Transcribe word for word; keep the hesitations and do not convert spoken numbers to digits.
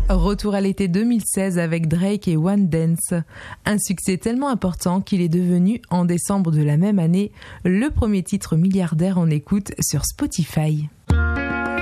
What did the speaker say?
Retour à l'été deux mille seize avec Drake et One Dance. Un succès tellement important qu'il est devenu, en décembre de la même année, le premier titre milliardaire en écoute sur Spotify.